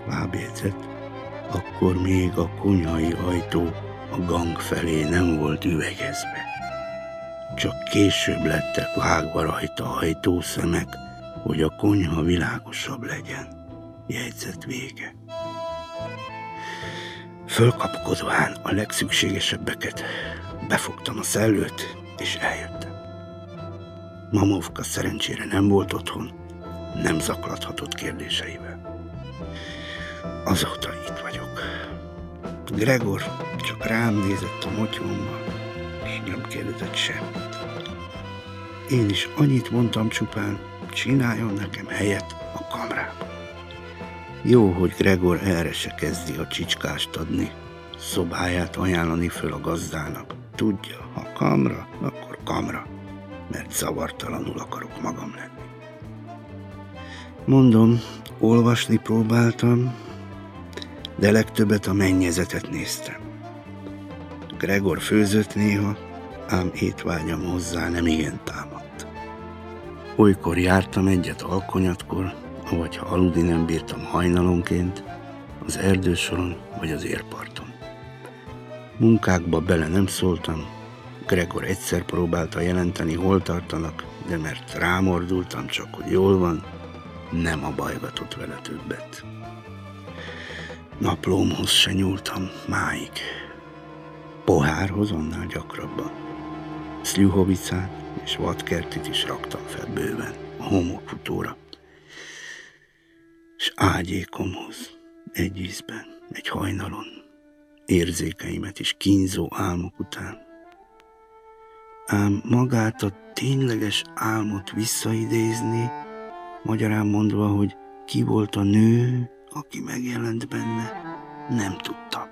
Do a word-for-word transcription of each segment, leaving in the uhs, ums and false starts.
Lábjegyzet, akkor még a konyhai ajtó a gang felé nem volt üvegezve. Csak később lettek vágva rajta ajtószemek, hogy a konyha világosabb legyen. Jegyzet vége. Fölkapkodván a legszükségesebbeket befogtam a szellőt, és eljöttem. Mamovka szerencsére nem volt otthon, nem zaklathatott kérdéseivel. Azóta itt vagyok. Gregor csak rám nézett a motyommal, és nem kérdezett semmit. Én is annyit mondtam csupán, csináljon nekem helyet a kamrában. Jó, hogy Gregor erre se kezdi a csicskást adni, szobáját ajánlani föl a gazdának. Tudja, ha kamra, akkor kamra, mert zavartalanul akarok magam lenni. Mondom, olvasni próbáltam, de legtöbbet a mennyezetet néztem. Gregor főzött néha, ám étvágyam hozzá nem igen támadt. Olykor jártam egyet alkonyatkor, avagy ha aludni nem bírtam hajnalonként, az erdősoron vagy az érparton. Munkákba bele nem szóltam, Gregor egyszer próbálta jelenteni, hol tartanak, de mert rámordultam csak, hogy jól van, nem abajgatott vele többet. Naplómhoz se nyúltam máig. Pohárhoz annál gyakrabban. Szljuhovicát és vadkertit is raktam fel bőven a homokfutóra. S ágyékomhoz egy ízben, egy hajnalon, érzékeimet is kínzó álmok után. Ám magát a tényleges álmot visszaidézni, magyarán mondva, hogy ki volt a nő, aki megjelent benne, nem tudtam.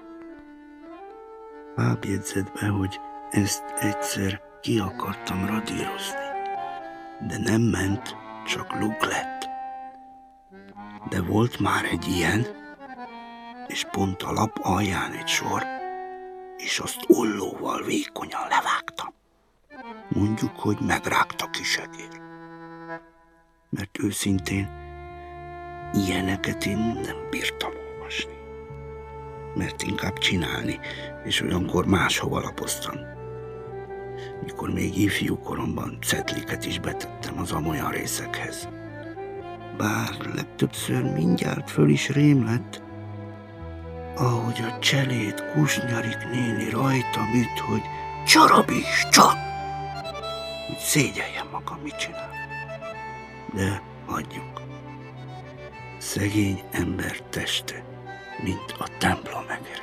Lábjegyzetbe, hogy ezt egyszer ki akartam radírozni, de nem ment, csak luk lett. De volt már egy ilyen, és pont a lap alján egy sor, és azt ollóval vékonyan levágtam. Mondjuk, hogy megrágta kisegér. Mert őszintén ilyeneket én nem bírtam olvasni. Mert inkább csinálni, és olyankor máshova lapoztam. Mikor még ifjú koromban cetliket is betettem az amolyan részekhez. Bár legtöbbször mindjárt föl is rém lett, ahogy a cselét Kusnyarik néni rajtam üt, hogy csarabíts csak! Hogy szégyeljem magam, mit csinál. De hagyjuk. Szegény ember teste, mint a templom egere.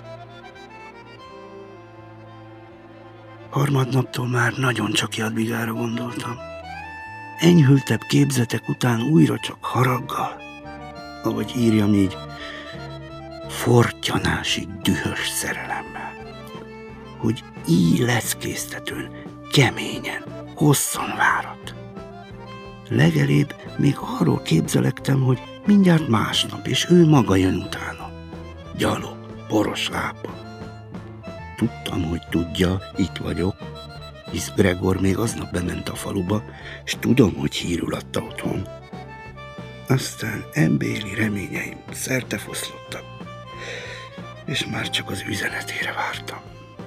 Harmadnaptól már nagyon csak Jadvigára gondoltam. Enyhültebb képzetek után újra csak haraggal, ahogy írjam így, fortyanásig dühös szerelemmel, hogy így leszkésztetőn, keményen, hosszan várat. Legelébb még arról képzelektem, hogy mindjárt másnap, és ő maga jön utána. Gyalog, poros lábbal. Tudtam, hogy tudja, itt vagyok, hisz Gregor még aznap bement a faluba, és tudom, hogy hírül adta otthon. Aztán embéli reményeim szertefoszlottak, és már csak az üzenetére vártam.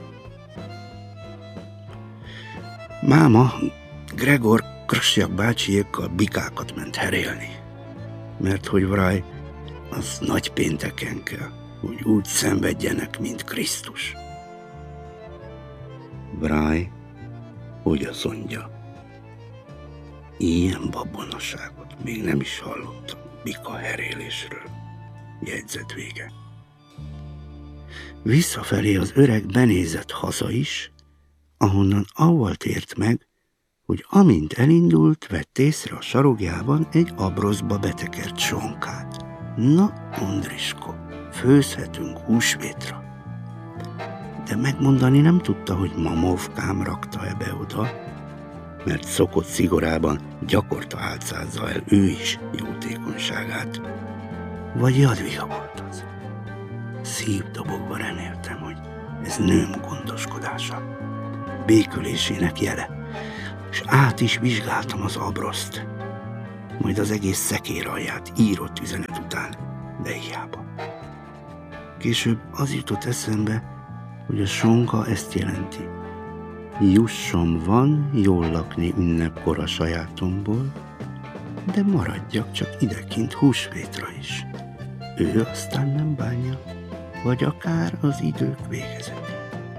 Máma, Gregor Krasjak bácsiékkal bikákat ment herélni, mert hogy vraj, az nagy pénteken kell, hogy úgy szenvedjenek, mint Krisztus. Vraj, hogy azt mondja, ilyen babonaságot még nem is hallottam bika herélésről. Jegyzet vége. Visszafelé az öreg benézett haza is, ahonnan avval tért meg, hogy amint elindult, vett észre a sarogjában egy abroszba betekert sonkát. Na, Ondrisko, főzhetünk húsvétra. De megmondani nem tudta, hogy Mamovkám rakta ebbe-oda, mert szokott szigorában gyakorta álcázza el ő is jótékonyságát. Vagy Jadviga volt az. Szívdobogva reméltem, hogy ez nőm gondoskodása, békülésének jele, és át is vizsgáltam az abroszt, majd az egész szekér alját írott üzenet után de hiába. Később az jutott eszembe, hogy a sonka ezt jelenti. Jusson van jól lakni ünnepkor a sajátomból, de maradjak csak idekint húsvétra is. Ő aztán nem bánja, vagy akár az idők végezetén.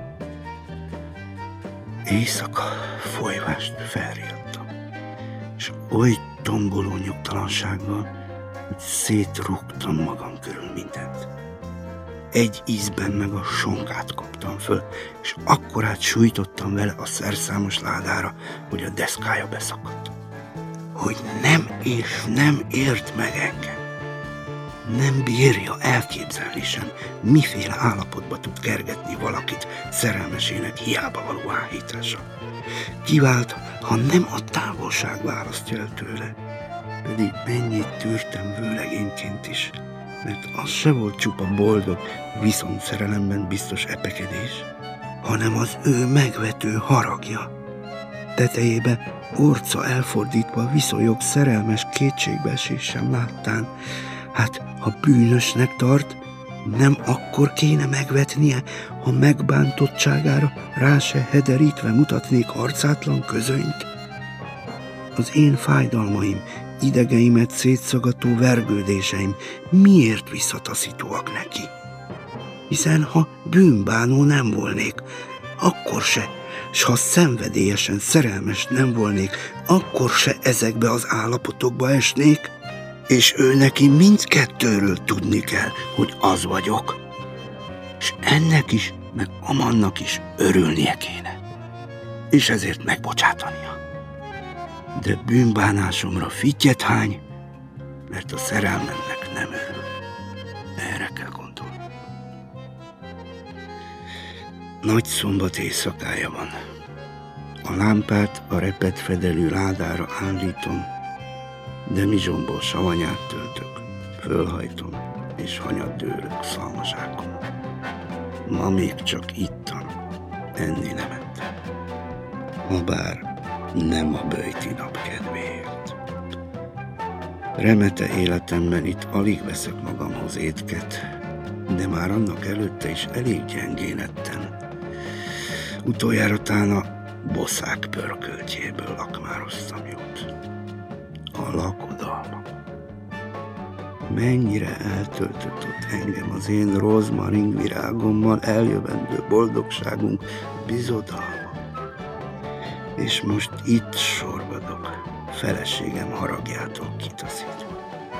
Éjszaka folyvást felriadtam, és oly tomboló nyugtalansággal, hogy szétrúgtam magam körül mindent. Egy ízben meg a sonkát kaptam föl, és akkorát sújtottam vele a szerszámos ládára, hogy a deszkája beszakadt. Hogy nem és nem ért meg engem. Nem bírja elképzelni sem, miféle állapotba tud kergetni valakit szerelmesének hiába való áhítása. Kivált, ha nem a távolság választja el tőle, pedig mennyit tűrtem vőlegényként is, mert az se volt csupa boldog, viszont szerelemben biztos epekedés, hanem az ő megvető haragja. Tetejébe orca elfordítva viszonyog szerelmes kétségbeesés sem láttán. Hát, ha bűnösnek tart, nem akkor kéne megvetnie, ha megbántottságára rá se hederítve mutatnék arcátlan közönyt? Az én fájdalmaim, idegeimet szétszagató vergődéseim miért visszataszítóak neki? Hiszen ha bűnbánó nem volnék, akkor se, s ha szenvedélyesen szerelmes nem volnék, akkor se ezekbe az állapotokba esnék, és ő neki mindkettőről tudni kell, hogy az vagyok. És ennek is, meg amannak is örülnie kéne. És ezért megbocsátania. De bűnbánásomra fittyet hány, mert a szerelmemnek nem örül. Erre kell gondolni. Nagy szombat éjszakája van. A lámpát a repett fedelű ládára állítom, de mizsomból savanyát töltök, fölhajtom, és hanyat dőlök szalmazsákon. Ma még csak ittam, enni nem ettem. Habár nem a böjti nap kedvéért. Remete életemben itt alig veszek magamhoz étket, de már annak előtte is elég gyengén ettem. Utoljára tán a boszák pörköltjéből lakmároztam jót. A lakodalma. Mennyire eltöltött ott engem az én rozmaring virágommal eljövendő boldogságunk bizodalma. És most itt sorvadok, feleségem haragjától kitaszítva.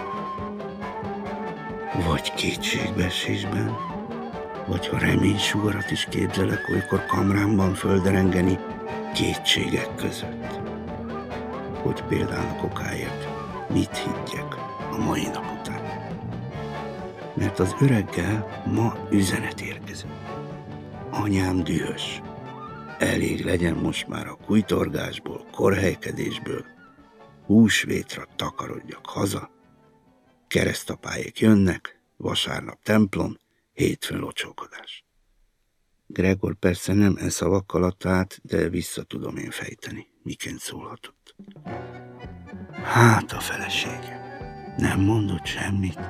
Vagy kétségbeesésben, vagy ha reménysugarat is képzelek, olykor kamrámban földrengeni kétségek között. Hogy például okáért mit higgyek a mai nap után. Mert az öreggel ma üzenet érkezett. Anyám dühös. Elég legyen most már a kujtorgásból, korhelykedésből. Húsvétra takarodjak haza. Keresztapályék jönnek, vasárnap templom, hétfőn locsolkodás. Gregor persze nem e szavakkal adta át, de vissza tudom én fejteni, miként szólhatott. Hát a felesége nem mondott semmit.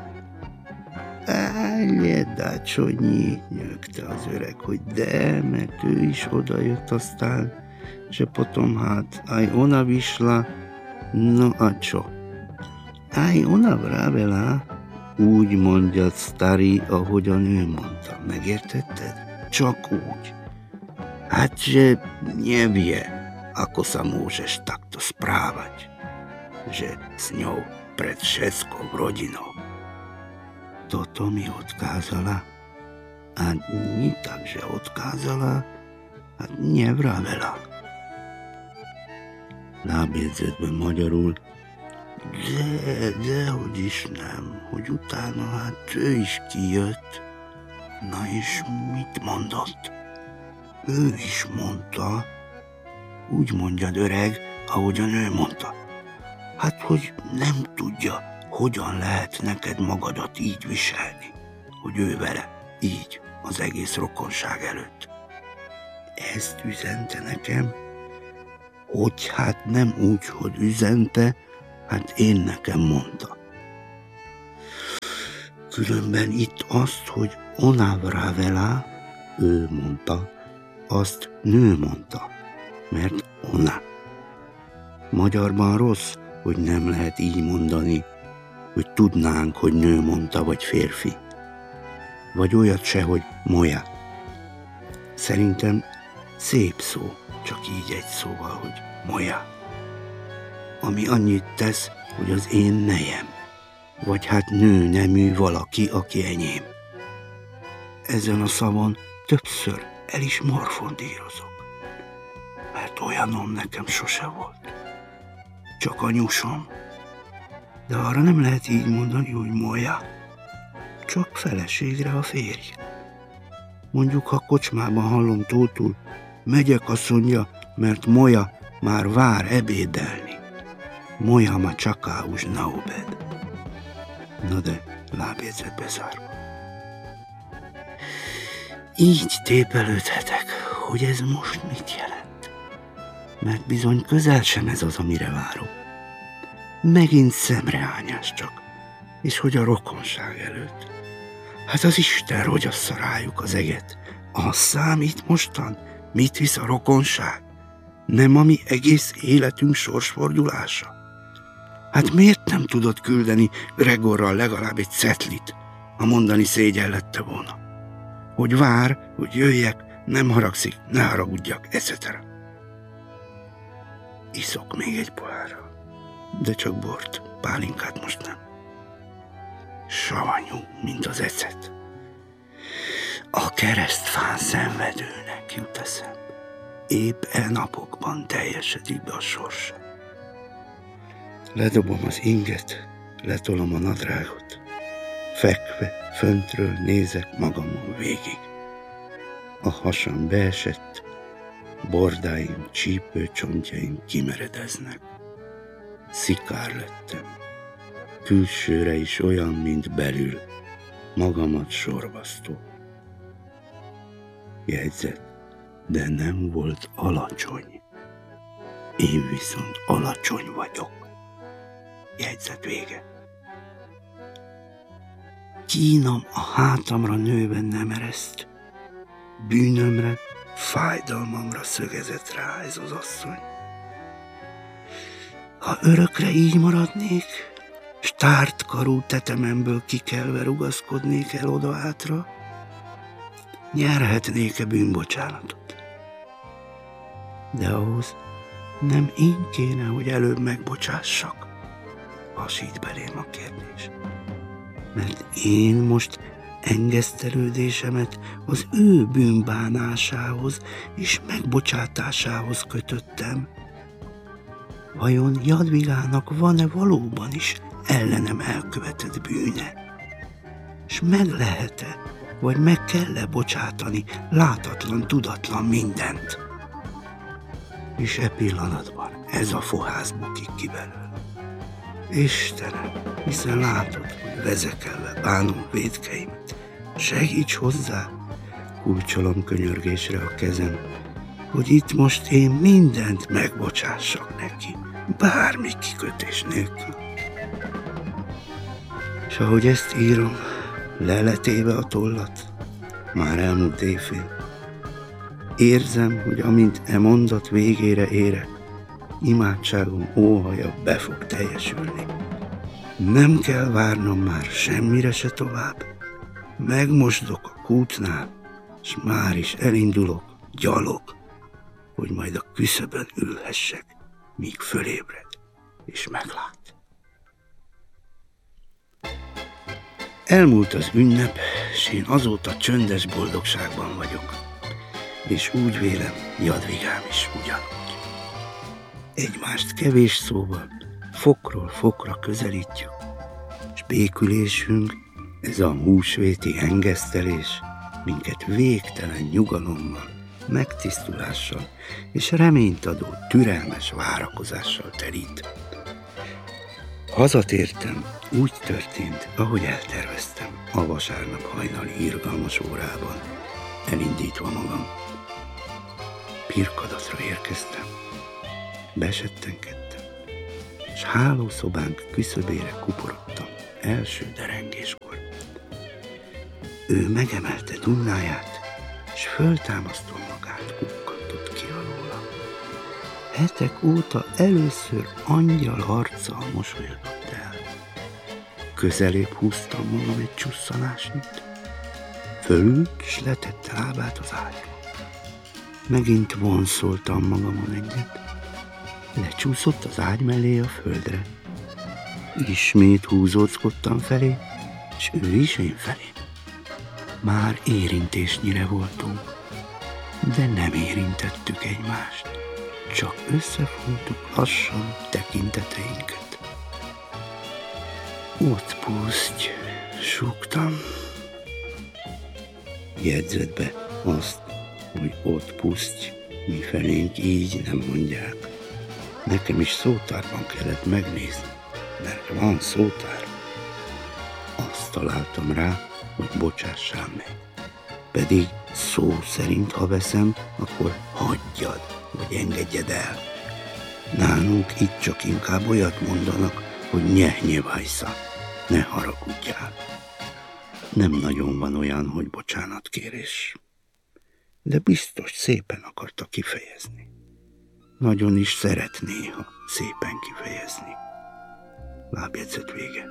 Eljedácsonyi, nyögte az öreg, hogy de, mert ő is odajött aztán, že potom hát aj ona vyšla, no a čo? Aj ona vravela, úgy mondjad, sztari, ahogyan ő mondta. Megértetted? Csak úgy. Hát, že nevie, ako sa môžeš takto správať, že s ňou pred všetkou rodinou. Toto mi odkázala, a ni tak, že odkázala, a nevravela. Lábjegyzetben magyarul, de, dehogy is nem, hogy utána hát ő is kijött. Na és mit mondott? Ő is mondta, úgy mondjad öreg, ahogyan ő mondta. Hát, hogy nem tudja, hogyan lehet neked magadat így viselni, hogy ő vele, így, az egész rokonság előtt. Ezt üzente nekem? Hogy hát nem úgy, hogy üzente, hát én nekem mondta. Különben itt azt, hogy onávra velá, ő mondta, azt nő mondta, mert ona. Magyarban rossz, hogy nem lehet így mondani, hogy tudnánk, hogy nő mondta, vagy férfi. Vagy olyat se, hogy moja. Szerintem szép szó, csak így egy szóval, hogy moja. Ami annyit tesz, hogy az én nejem. Vagy hát nő nemű valaki, aki enyém. Ezen a szavon többször el is morfondírozok, mert olyanom nekem sose volt. Csak anyusom. De arra nem lehet így mondani, hogy moja. Csak feleségre a férj. Mondjuk, ha kocsmában hallom Tótól, megyek, azt mondja, mert moja már vár ebédelni. Moja ma csaká už na obed. Na de lábjegyzet bezárva. Így tépelődhetek, hogy ez most mit jelent. Mert bizony közel sem ez az, amire várok. Megint szemrehányás csak, és hogy a rokonság előtt. Hát az Isten rogyassza rájuk az eget. Az számít mostan? Mit visz a rokonság? Nem a mi egész életünk sorsfordulása? Hát miért nem tudod küldeni Gregorral legalább egy cetlit, ha mondani szégyen lette volna? Hogy vár, hogy jöjjek, nem haragszik, ne haragudjak, et cetera. Iszok még egy pohárral, de csak bort, pálinkát most nem. Savanyú, mint az ecet. A keresztfán szenvedőnek jut eszembe. Épp e napokban teljesedik be a sorsa. Ledobom az inget, letolom a nadrágot. Fekve, föntről nézek magamon végig. A hasam beesett, bordáim, csípőcsontjaim kimeredeznek. Szikár lettem. Külsőre is olyan, mint belül, magamat sorbasztó. Jegyzet, de nem volt alacsony. Én viszont alacsony vagyok. Jegyzet vége. Kínom a hátamra nőben nem ereszt. Bűnömre, fájdalmamra szögezett rá ez az asszony. Ha örökre így maradnék, s tárt karú tetememből kikelve rugaszkodnék el oda-átra, nyerhetnék-e bűnbocsánatot. De ahhoz nem én kéne, hogy előbb megbocsássak, hasít belém a kérdés. Mert én most engesztelődésemet az ő bűnbánásához és megbocsátásához kötöttem. Vajon Jadvigának van-e valóban is ellenem elkövetett bűne? S meg lehet-e, vagy meg kell-e bocsátani látatlan, tudatlan mindent? És e pillanatban ez a fohász bukik ki belőle. Istenem, hiszen látod, hogy vezekelve bánom vétkeimet. Segíts hozzá, kulcsolom könyörgésre a kezem, hogy itt most én mindent megbocsássak neki, bármi kikötés nélkül. És ahogy ezt írom, leletéve a tollat, már elmúlt éjfél, érzem, hogy amint e mondat végére érek, imádságom óhaja be fog teljesülni. Nem kell várnom már semmire se tovább. Megmosdok a kútnál, s már is elindulok gyalog, hogy majd a küszöbön ülhessek, míg fölébred és meglát. Elmúlt az ünnep, s én azóta csöndes boldogságban vagyok, és úgy vélem, Jadvigám is ugyanúgy. Egymást kevés szóval, fokról fokra közelítjük, s békülésünk, ez a húsvéti engesztelés, minket végtelen nyugalommal, megtisztulással és reményt adó türelmes várakozással terít. Hazatértem, úgy történt, ahogy elterveztem, a vasárnap hajnali irgalmas órában, elindítva magam. Pirkadatra érkeztem, besettenkedtem, s hálószobánk küszöbére kuporodtam első derengéskor. ő megemelte dunnáját, s föltámasztva magát kukkantott ki alóla. Hetek óta először angyal arccal mosolyodott el. Közelébb húztam magam egy csusszanásnyit. Fölült, s letette lábát az ágyra. Megint vonszoltam magamon egyet. Lecsúszott az ágy mellé a földre. Ismét húzóckodtam felé, s ő is én felé. Már érintésnyire voltunk, de nem érintettük egymást, csak összefontuk lassan tekinteteinket. Ott puszty, súgtam. Jegyzetbe azt, hogy ott puszty, mifelénk így nem mondják. Nekem is szótárban kellett megnézni, mert van szótár. Azt találtam rá, hogy bocsássál meg. Pedig szó szerint, ha veszem, akkor hagyjad, vagy engedjed el. Nálunk itt csak inkább olyat mondanak, hogy nyeh-nyevajsza, ne haragudjál. Nem nagyon van olyan, hogy bocsánatkérés. De biztos szépen akarta kifejezni. Nagyon is szeretné, ha szépen kifejezni. Lábjegyzet vége.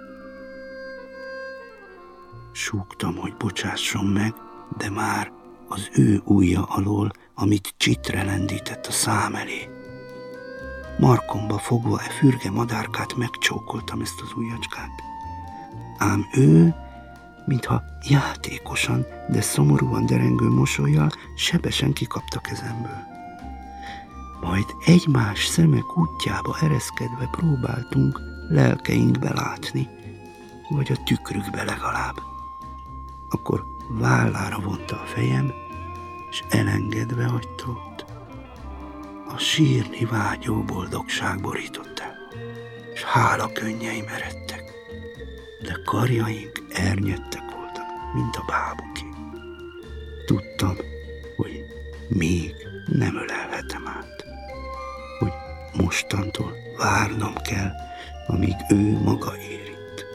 Súgtam, hogy bocsásson meg, de már az ő ujja alól, amit csitre lendített a szám elé. Markomba fogva e fürge madárkát megcsókoltam ezt az ujjacskát. Ám ő, mintha játékosan, de szomorúan derengő mosollyal sebesen kikapta kezemből. Majd egymás szemek útjába ereszkedve próbáltunk lelkeinkbe látni, vagy a tükrükbe legalább. Akkor vállára vonta a fejem, és elengedve hagyta ott. A sírni vágyó boldogság borított el, és hála könnyeim eredtek, de karjaink ernyedtek voltak, mint a bábuké. Tudtam, hogy még nem ölelhetem át, hogy mostantól várnom kell, amíg ő maga érint.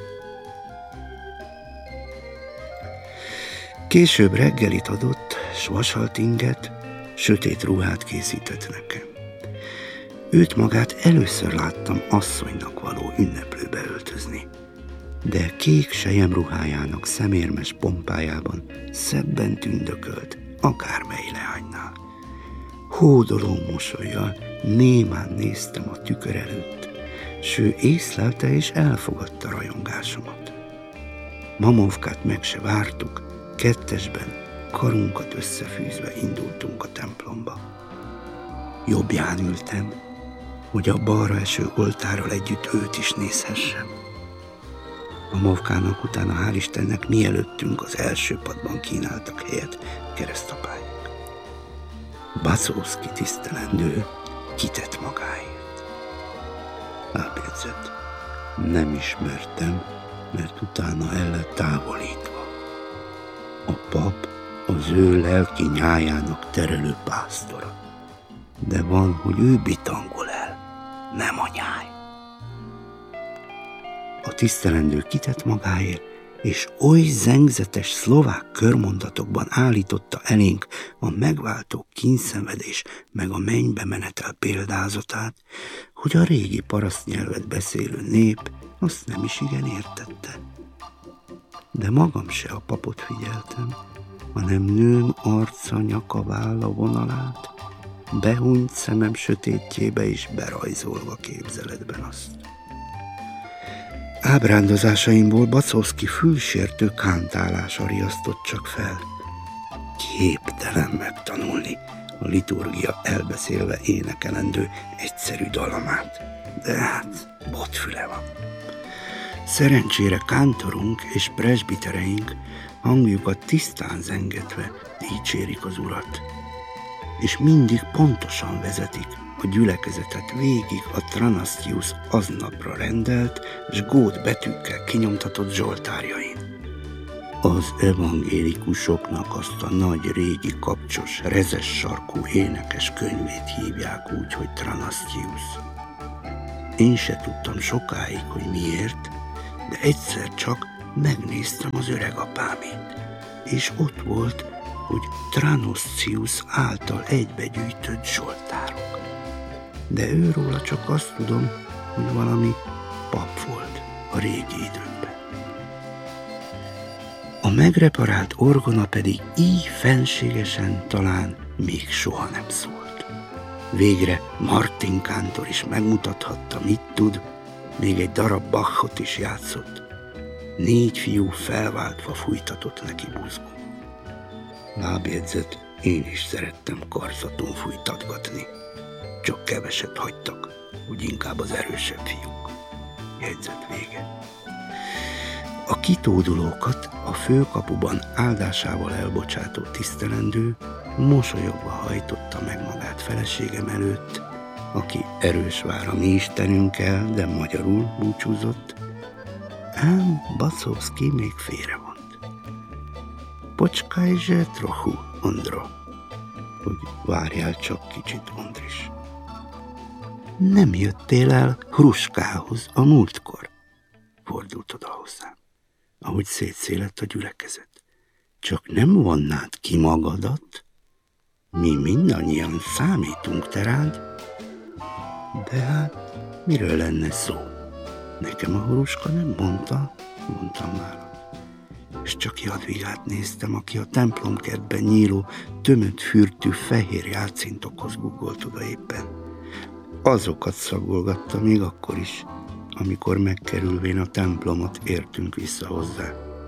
Később reggelit adott, s vasalt inget, sötét ruhát készített nekem. Őt magát először láttam asszonynak való ünneplőbe öltözni, de kék selyemruhájának szemérmes pompájában szebben tündökölt akármely leánynál. Hódoló mosollyal némán néztem a tükör előtt, s ő észlelte és elfogadta rajongásomat. Mamovkát meg se vártuk, kettesben, karunkat összefűzve indultunk a templomba. Jobbján ültem, hogy a balra eső oltárral együtt őt is nézhessem. A Mamovkának utána, hál' Istennek, mielőttünk az első padban kínáltak helyet keresztapáink. Bacószky tisztelendő kitett magáért. Lábjegyzet. Nem ismertem, mert utána el lett távolítva. A pap az ő lelki nyájának terelő pásztora. De van, hogy ő bitangol el, nem a nyáj. A tisztelendő kitett magáért, és oly zengzetes szlovák körmondatokban állította elénk a megváltó kínszenvedés meg a mennybe menetel példázatát, hogy a régi parasztnyelvet beszélő nép azt nem is igen értette. De magam se a papot figyeltem, hanem nőm arca, nyaka, válla vonalát, behúnyt szemem sötétjébe is berajzolva képzeletben azt. Ábrándozásaimból Bacószky fülsértő kántálása riasztott csak fel. Képtelen megtanulni a liturgia elbeszélve énekelendő egyszerű dalamát, de hát botfüle van. Szerencsére kántorunk és presbitereink hangjukat tisztán zengetve dicsérik az Urat, és mindig pontosan vezetik a gyülekezetet végig a Tranasztius aznapra rendelt s gót betűkkel kinyomtatott zsoltárjain. Az evangélikusoknak azt a nagy régi kapcsos, rezes sarkú énekes könyvét hívják úgy, hogy Tranasztius. Én se tudtam sokáig, hogy miért, de egyszer csak megnéztem az öregapámét, és ott volt, hogy Tranoscius által egybegyűjtött zsoltárok. De őróla csak azt tudom, hogy valami pap volt a régi időkben. A megreparált orgona pedig így fenségesen talán még soha nem szólt. Végre Martin kántor is megmutathatta, mit tud, még egy darab Bachot is játszott. Négy fiú felváltva fújtatott neki buzgó. Lábjegyzet, én is szerettem karzaton fújtatgatni. Csak keveset hagytak, úgy inkább az erősebb fiúk. Jegyzet vége. A kitódulókat a főkapuban áldásával elbocsátó tisztelendő mosolyogva hajtotta meg magát feleségem előtt, aki erős vár a mi istenünkkel, de magyarul búcsúzott, ám Bacovszky még félrevont. Počkajže trochu, Ondro, hogy várjál csak kicsit, Ondris. Nem jöttél el Hruskához a múltkor, fordult oda hozzám, ahogy szétszélett a gyülekezet. Csak nem vonnád ki magadat? Mi mindannyian számítunk te rád. De hát, miről lenne szó? Nekem a Hruska nem mondta, mondtam nála. És csak Jadvigát néztem, aki a templomkertben nyíló, tömött fürtű fehér játszintokhoz guggolt oda éppen. Azokat szagolgatta még akkor is, amikor megkerülvén a templomot értünk vissza hozzá,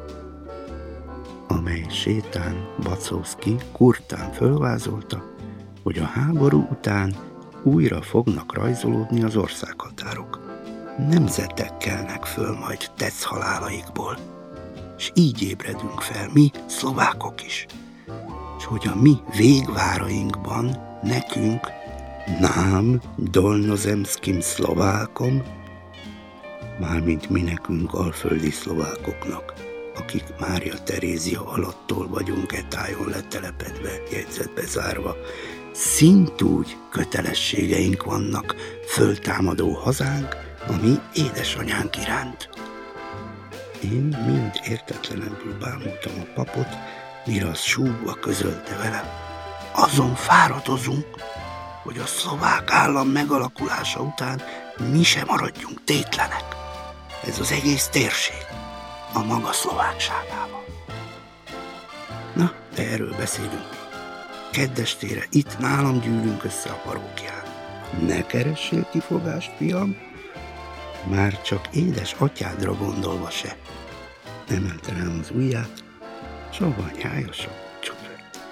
amely sétán Bacovszky kurtán fölvázolta, hogy a háború után újra fognak rajzolódni az országhatárok. Nemzetek kelnek föl majd tetszhalálaikból, és így ébredünk fel mi, szlovákok is, és hogy a mi végvárainkban nekünk, nám, dolnozemszkim szlovákom, mármint mi nekünk alföldi szlovákoknak, akik Mária Terézia alattól vagyunk e tájon letelepedve, jegyzetbe zárva, szintúgy kötelességeink vannak föltámadó hazánk, a mi édesanyánk iránt. Én mind értetlenebbül bámultam a papot, mire az súgva közölte velem. Azon fáradozunk, hogy a szlovák állam megalakulása után mi sem maradjunk tétlenek. Ez az egész térség a maga szlovákságával. Na, de erről beszélünk mi. Keddestére itt nálam gyűlünk össze a parókián. Ne keressél kifogást, fiam, már csak édes atyádra gondolva se. Emelte rám az ujját, s a banyája sok csöpött.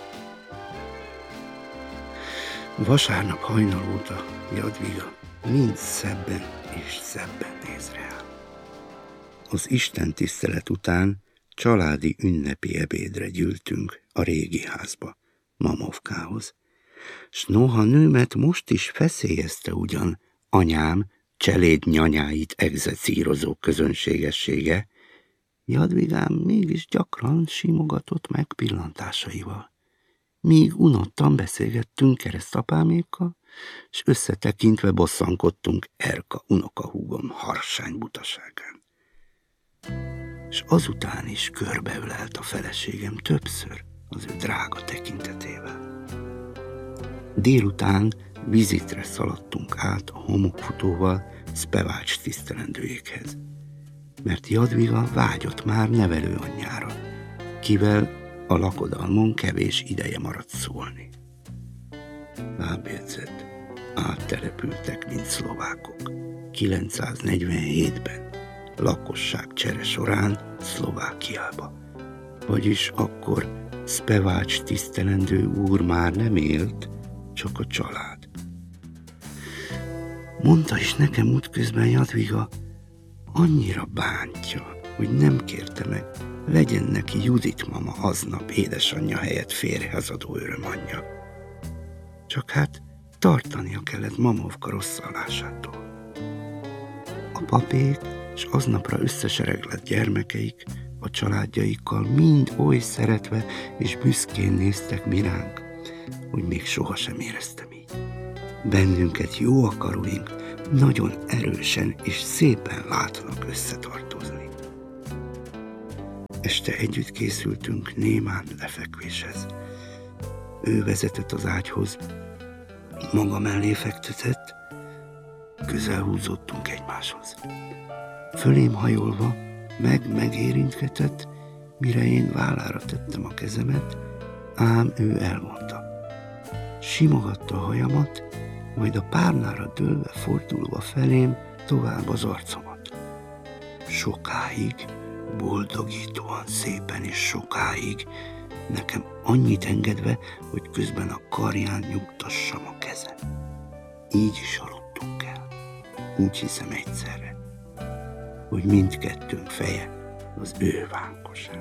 Vasárnap hajnal óta Jadviga mind szebben és szebben néz rá. Az Isten tisztelet után családi ünnepi ebédre gyűltünk a régi házba, Mamovkához. S noha nőmet most is feszélyezte ugyan anyám cseléd nyanyáit egzecírozó közönségessége, Jadvigám mégis gyakran simogatott meg pillantásaival. Míg unottan beszélgettünk keresztapámékkal, s összetekintve bosszankodtunk Erka unokahúgom harsány butaságán. S azután is körbeölelt a feleségem többször az ő drága tekintetével. Délután vizitre szaladtunk át a homokfutóval Spevács tisztelendőjékhez, mert Jadviga vágyott már nevelőanyjára, kivel a lakodalmon kevés ideje maradt szólni. Lábjegyzet, áttelepültek, mint szlovákok, kilencszáznegyvenhétben, lakosságcsere során Szlovákiába. Vagyis akkor Spevács tisztelendő úr már nem élt, csak a család. Mondta is nekem útközben Jadviga, annyira bántja, hogy nem kérte meg, legyen neki Judit mama aznap édesanyja helyett férjehazadó örömanyja. Csak hát tartania kellett Mamovka rosszallásától. A papék és aznapra összesereglett gyermekeik a családjaikkal mind oly szeretve és büszkén néztek mi ránk, hogy még sohasem éreztem így. Bennünket jó akaróink nagyon erősen és szépen látnak összetartozni. Este együtt készültünk némán lefekvéshez. Ő vezetett az ágyhoz, maga mellé fektetett, közel húzódtunk egymáshoz. Fölém hajolva meg-megérintgetett, mire én vállára tettem a kezemet, ám ő elvonta. Simogatta a hajamat, majd a párnára dőlve fordulva felém tovább az arcomat. Sokáig, boldogítóan szépen és sokáig, nekem annyit engedve, hogy közben a karján nyugtassam a kezem. Így is aludtunk el, úgy hiszem egyszerre, hogy mindkettőnk feje az ő vánkosán.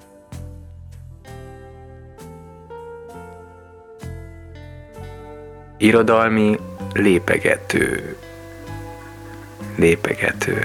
Irodalmi lépegető. Lépegető.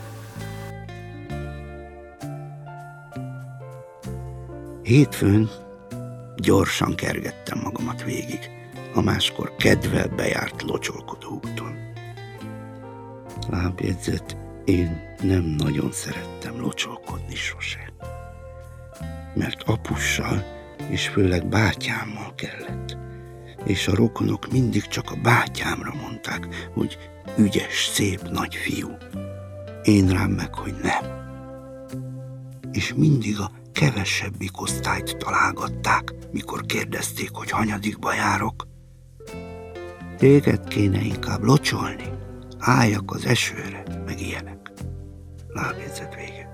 Hétfőn gyorsan kergettem magamat végig a máskor kedvel bejárt locsolkodó úton. Lábjegyzet, én nem nagyon szerettem locsolkodni sose. Mert apussal és főleg bátyámmal kellett. És a rokonok mindig csak a bátyámra mondták, hogy ügyes, szép nagy fiú. Én rám meg, hogy nem. És mindig a kevesebbik osztályt találgatták, mikor kérdezték, hogy hanyadikba járok. Téged kéne inkább locsolni, álljak az esőre, meg ilyenek. Lábjegyzet vége.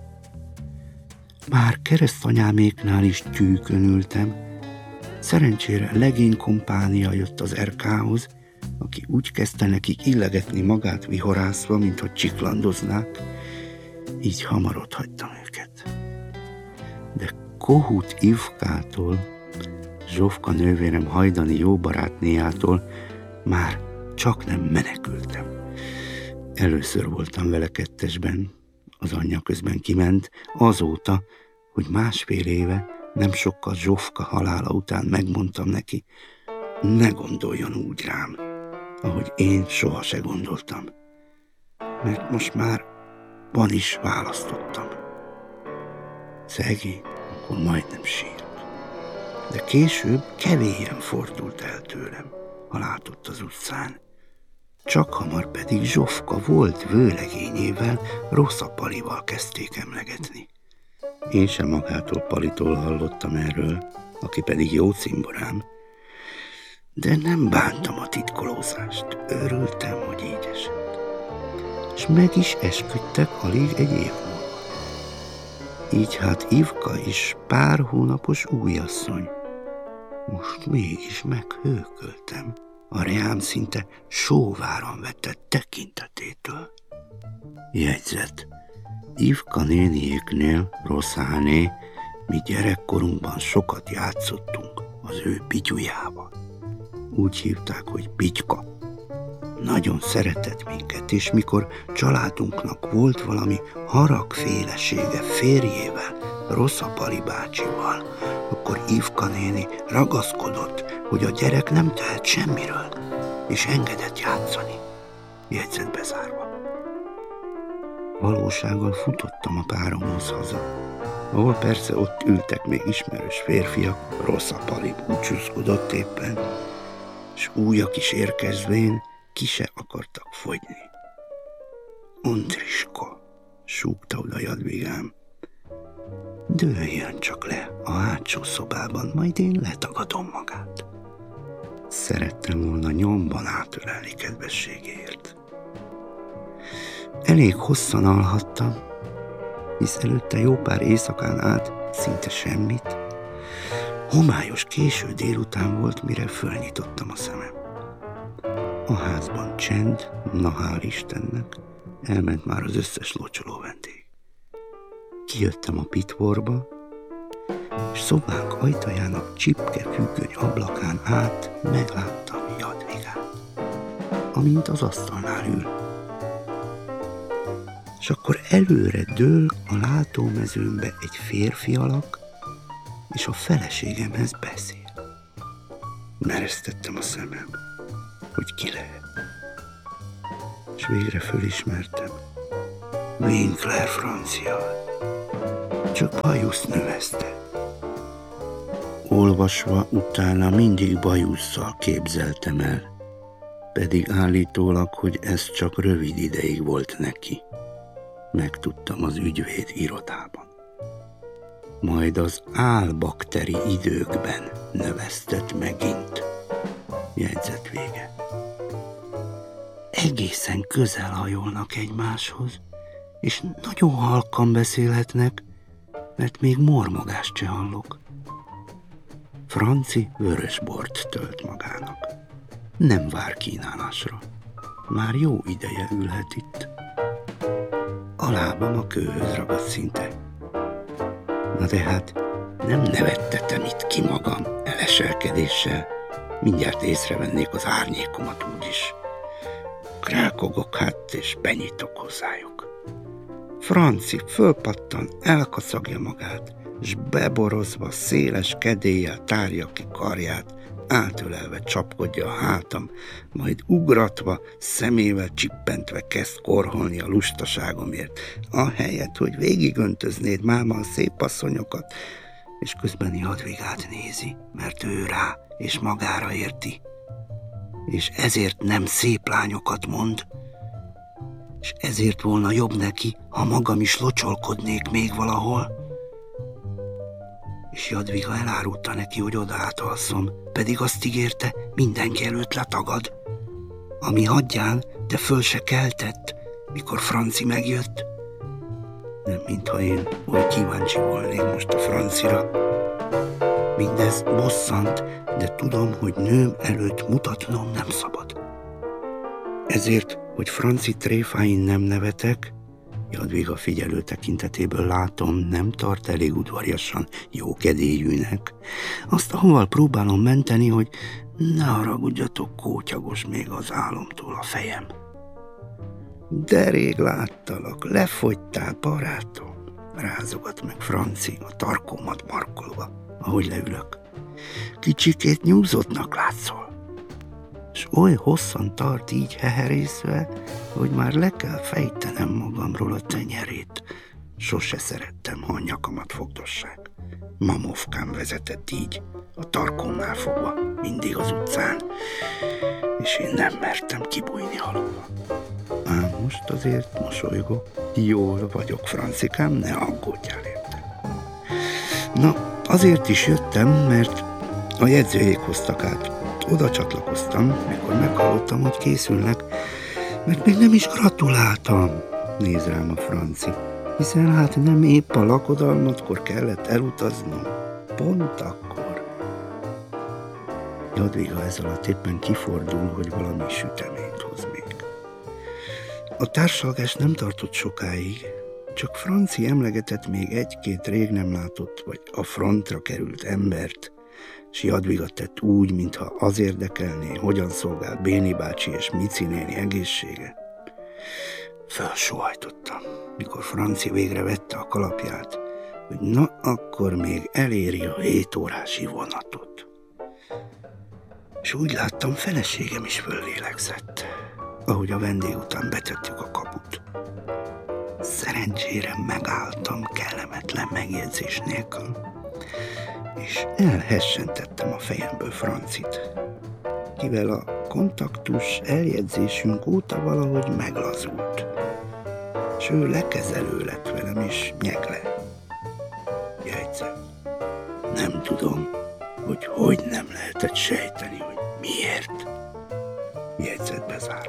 Már keresztanyáméknál is tűkön ültem. Szerencsére legény kompánia jött az er ká-hoz, aki úgy kezdte nekik illegetni magát vihorászva, mint hogy csiklandoznák, így hamar ott hagytam őket. De Kohut Ivkától, Zsofka nővérem hajdani jó barátnéjától már csak nem menekültem. Először voltam vele kettesben, az anyja közben kiment, azóta, hogy másfél éve, nem sokkal Zsofka halála után megmondtam neki, ne gondoljon úgy rám, ahogy én soha se gondoltam. Mert most már van is választottam. Szegény, akkor majdnem sírt. De később kevélyen fordult el tőlem, ha látott az utcán. Csak hamar pedig Zsofka volt vőlegényével, Rosza Palival kezdték emlegetni. Én sem magától Palitól hallottam erről, aki pedig jó cimborám. De nem bántam a titkolózást, örültem, hogy így esett. S meg is esküdtek alig egy év múlva. Így hát Ivka is pár hónapos újasszony. Most mégis meghőköltem, a reám szinte sóváran vetett tekintetétől. Jegyzet. Ivka néniéknél, Rosszáné, mi gyerekkorunkban sokat játszottunk az ő pityujával. Úgy hívták, hogy Pityka. Nagyon szeretett minket, és mikor családunknak volt valami haragfélesége férjével, Rosza Pali bácsival, akkor Ivka néni ragaszkodott, hogy a gyerek nem tehet semmiről, és engedett játszani. Jegyzet bezárva. Valósággal futottam a páromhoz haza, ahol persze ott ültek még ismerős férfiak, Rosza Pali búcsúzkodott éppen, s újak is érkezvén ki se akartak fogyni. Ondriska, súgta oda Jadvigám, dőljön csak le a hátsó szobában, majd én letagadom magát. Szerettem volna nyomban átölelni kedvességéért. Elég hosszan alhattam, hisz előtte jó pár éjszakán át szinte semmit. Homályos késő délután volt, mire fölnyitottam a szemem. A házban csend, na hál' Istennek, elment már az összes locsoló vendég. Kijöttem a pitvorba, és szobánk ajtajának csipke függöny ablakán át megláttam Jadvigát, amint az asztalnál ül. És akkor előre dől a látómezőmbe egy férfi alak, és a feleségemhez beszél. Meresztettem a szemem, hogy ki lehet. És végre fölismertem. Winkler francia. csak bajuszt növeszte. Olvasva utána mindig bajusszal képzeltem el, pedig állítólag, hogy ez csak rövid ideig volt neki. Megtudtam az ügyvéd irodában. Majd az álbakteri időkben növesztett megint. Jegyzet vége. Egészen közel hajolnak egymáshoz, és nagyon halkan beszélhetnek, mert még mormogást se hallok. Franci vörösbort tölt magának. Nem vár kínálásra. Már jó ideje ülhet itt. A lábam a kőhöz ragadt szinte. Na de hát nem nevettetem itt ki magam eleselkedéssel. Mindjárt észrevennék az árnyékomat úgyis. Krákogok hát, és benyitok hozzájuk. Franci fölpattan, elkaszagja magát, s beborozva széles kedéllyel tárja ki karját, átölelve csapkodja a hátam, majd ugratva, szemével csippentve kezd korholni a lustaságomért, ahelyett, hogy végigöntöznéd máma a szép asszonyokat, és közben Jadvigát nézi, mert ő rá és magára érti, és ezért nem szép lányokat mond, és ezért volna jobb neki, ha magam is locsolkodnék még valahol. És Jadviga elárulta neki, hogy odaállt alszom, pedig azt ígérte, mindenki előtt letagad. Ami hagyján, de föl se keltett, mikor Franci megjött. Nem mintha én oly kíváncsi volnék most a Francira. Mindez bosszant, de tudom, hogy nőm előtt mutatnom nem szabad. Ezért, hogy Franci tréfáin nem nevetek, Jadviga figyelő tekintetéből látom, nem tart elég udvariasan jókedélyűnek. Azt avval próbálom menteni, hogy ne haragudjatok, kótyagos még az álomtól a fejem. De rég láttalak, lefogytál, barátom, rázogat meg Franci a tarkómat markolva, ahogy leülök. Kicsikét nyúzottnak látszol, s oly hosszan tart így heherészve, hogy már le kell fejtenem magamról a tenyerét. Sose szerettem, ha a nyakamat fogdossák. Mamovkám vezetett így, a tarkomnál fogva, mindig az utcán, és én nem mertem kibújni alóla. Ám most azért mosolygok. Jól vagyok, Francikám, ne aggódjál érte. Na, azért is jöttem, mert a jegyzőjék hoztak át. Oda csatlakoztam, mikor meghallottam, hogy készülnek, mert még nem is gratuláltam, néz rám a Franci, hiszen hát nem épp a lakodalmatkor kellett elutaznom, pont akkor. Jadviga ez alatt éppen kifordul, hogy valami süteményt hoz még. A társalgás nem tartott sokáig, csak Franci emlegetett még egy-két rég nem látott, vagy a frontra került embert, s Jadviga tett úgy, mintha az érdekelné, hogyan szolgál Béni bácsi és Mici néni egészsége. Felsóhajtottam, mikor Franci végre vette a kalapját, hogy na akkor még eléri a hét órási vonatot. És úgy láttam, feleségem is föllélegzett, ahogy a vendég után betettük a kaput. Szerencsére megálltam kellemetlen megjegyzés nélkül, és elhessentettem a fejemből Francit, kivel a kontaktus eljegyzésünk óta valahogy meglazult, s ő lekezelő lett velem, és nyegle. Jegyzem, nem tudom, hogy hogy nem lehetett sejteni, hogy miért. Jegyzet bezár.